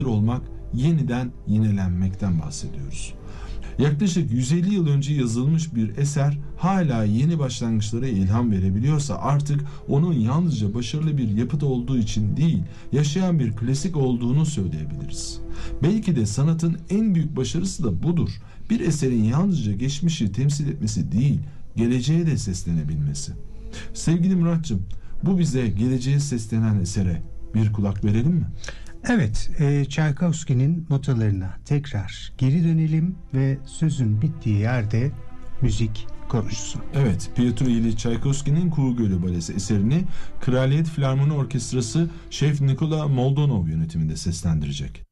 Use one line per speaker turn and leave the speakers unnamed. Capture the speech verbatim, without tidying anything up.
olmak, yeniden yinelenmekten bahsediyoruz. Yaklaşık yüz elli yıl önce yazılmış bir eser hala yeni başlangıçlara ilham verebiliyorsa artık onun yalnızca başarılı bir yapıt olduğu için değil, yaşayan bir klasik olduğunu söyleyebiliriz. Belki de sanatın en büyük başarısı da budur. Bir eserin yalnızca geçmişi temsil etmesi değil, geleceğe de seslenebilmesi. Sevgili Muratcığım, bu bize geleceğe seslenen esere bir kulak verelim mi?
Evet, e, Çaykovski'nin notalarına tekrar geri dönelim ve sözün bittiği yerde müzik konuşsun.
Evet, Piotr İlyich Çaykovski'nin Kuğu Gölü Balesi eserini Kraliyet Filarmoni Orkestrası Şef Nikola Moldonov yönetiminde seslendirecek.